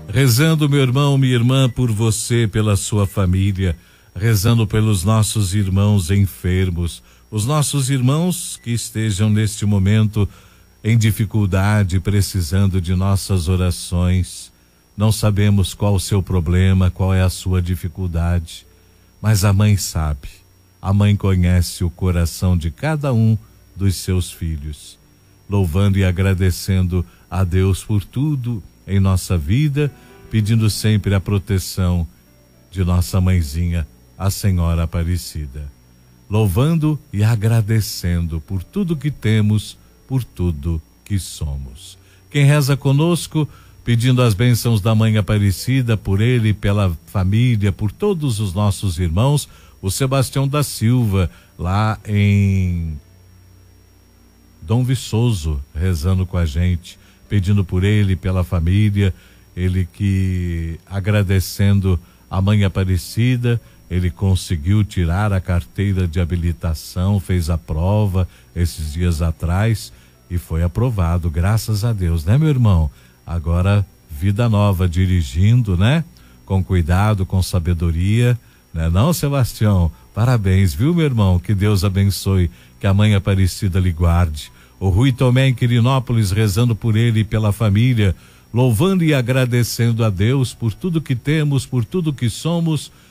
Rezando, meu irmão, minha irmã, por você, pela sua família, rezando pelos nossos irmãos enfermos, os nossos irmãos que estejam neste momento em dificuldade, precisando de nossas orações. Não sabemos qual o seu problema, qual é a sua dificuldade, mas a mãe sabe. A mãe conhece o coração de cada um dos seus filhos, louvando e agradecendo a Deus por tudo em nossa vida, pedindo sempre a proteção de nossa mãezinha, a Senhora Aparecida. Louvando e agradecendo por tudo que temos, por tudo que somos. Quem reza conosco, pedindo as bênçãos da Mãe Aparecida, por ele, pela família, por todos os nossos irmãos, o Sebastião da Silva, lá em Dom Viçoso, rezando com a gente, pedindo por ele, pela família, ele que agradecendo a Mãe Aparecida, ele conseguiu tirar a carteira de habilitação, fez a prova esses dias atrás e foi aprovado, graças a Deus, né, meu irmão? Agora, vida nova, dirigindo, né? Com cuidado, com sabedoria, né? Não, Sebastião? Parabéns, viu, meu irmão? Que Deus abençoe, que a Mãe Aparecida lhe guarde. O Rui Tomé em Quirinópolis, rezando por ele e pela família, louvando e agradecendo a Deus por tudo que temos, por tudo que somos,